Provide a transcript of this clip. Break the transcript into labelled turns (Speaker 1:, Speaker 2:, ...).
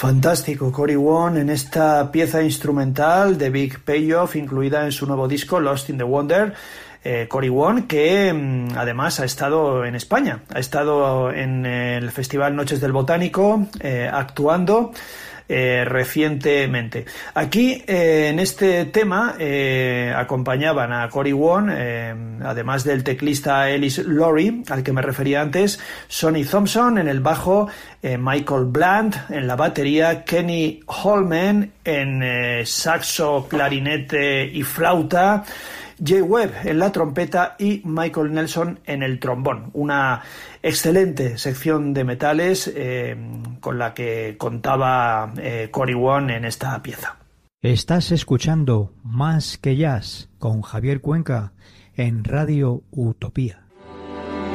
Speaker 1: Fantástico, Cory Wong en esta pieza instrumental de Big Payoff, incluida en su nuevo disco Lost in the Wonder. Cory Wong, que además ha estado en España, ha estado en el Festival Noches del Botánico actuando recientemente. Aquí en este tema acompañaban a Cory Wong, además del teclista Ellis Lowry, al que me refería antes, Sonny Thompson en el bajo, Michael Bland en la batería, Kenny Holman en saxo, clarinete y flauta, Jay Webb en la trompeta y Michael Nelson en el trombón. Una excelente sección de metales con la que contaba Cory Wong en esta pieza.
Speaker 2: Estás escuchando Más que Jazz con Javier Cuenca en Radio Utopía.